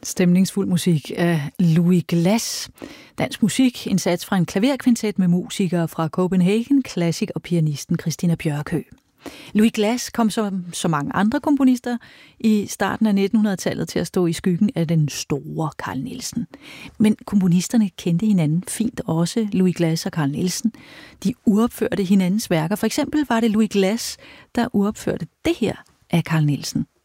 Stemningsfuld musik af Louis Glass. Dansk musik, en sats fra en klaverkvintet med musikere fra Copenhagen, Classic og pianisten Christina Bjørkøe. Louis Glass kom som så mange andre komponister i starten af 1900-tallet til at stå i skyggen af den store Carl Nielsen. Men komponisterne kendte hinanden fint også, Louis Glass og Carl Nielsen. De uropførte hinandens værker. For eksempel var det Louis Glass, der uropførte det her af Carl Nielsen.